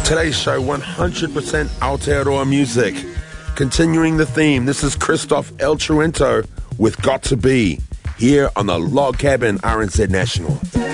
Today's show, 100% Aotearoa music. Continuing the theme, this is Christoph El Truento with Got to Be, here on the Log Cabin RNZ National.